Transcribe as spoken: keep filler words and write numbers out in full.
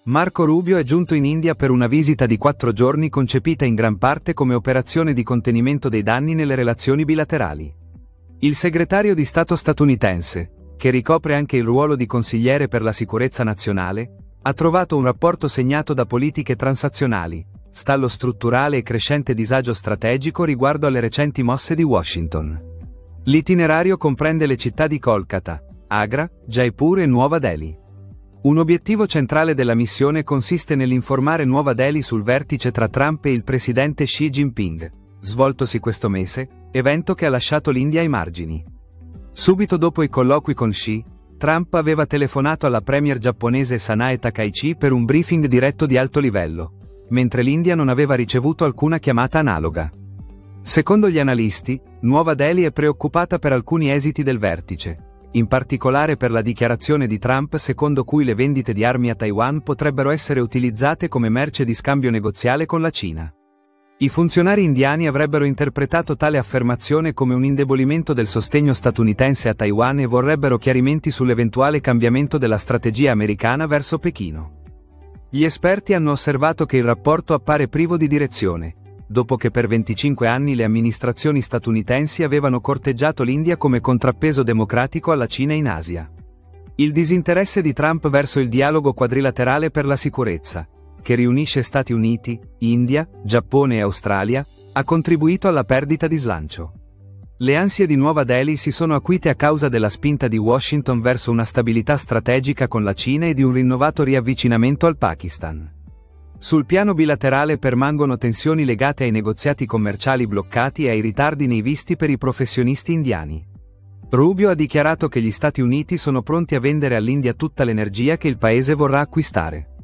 Marco Rubio è giunto in India per una visita di quattro giorni concepita in gran parte come operazione di contenimento dei danni nelle relazioni bilaterali. Il segretario di Stato statunitense, che ricopre anche il ruolo di consigliere per la sicurezza nazionale, ha trovato un rapporto segnato da politiche transazionali, stallo strutturale e crescente disagio strategico riguardo alle recenti mosse di Washington. L'itinerario comprende le città di Kolkata, Agra, Jaipur e Nuova Delhi. Un obiettivo centrale della missione consiste nell'informare Nuova Delhi sul vertice tra Trump e il presidente Xi Jinping, svoltosi questo mese, evento che ha lasciato l'India ai margini. Subito dopo i colloqui con Xi, Trump aveva telefonato alla premier giapponese Sanae Takaichi per un briefing diretto di alto livello, mentre l'India non aveva ricevuto alcuna chiamata analoga. Secondo gli analisti, Nuova Delhi è preoccupata per alcuni esiti del vertice, in particolare per la dichiarazione di Trump secondo cui le vendite di armi a Taiwan potrebbero essere utilizzate come merce di scambio negoziale con la Cina. I funzionari indiani avrebbero interpretato tale affermazione come un indebolimento del sostegno statunitense a Taiwan e vorrebbero chiarimenti sull'eventuale cambiamento della strategia americana verso Pechino. Gli esperti hanno osservato che il rapporto appare privo di direzione, dopo che per venticinque anni le amministrazioni statunitensi avevano corteggiato l'India come contrappeso democratico alla Cina in Asia. Il disinteresse di Trump verso il dialogo quadrilaterale per la sicurezza, che riunisce Stati Uniti, India, Giappone e Australia, ha contribuito alla perdita di slancio. Le ansie di Nuova Delhi si sono acuite a causa della spinta di Washington verso una stabilità strategica con la Cina e di un rinnovato riavvicinamento al Pakistan. Sul piano bilaterale permangono tensioni legate ai negoziati commerciali bloccati e ai ritardi nei visti per i professionisti indiani. Rubio ha dichiarato che gli Stati Uniti sono pronti a vendere all'India tutta l'energia che il paese vorrà acquistare.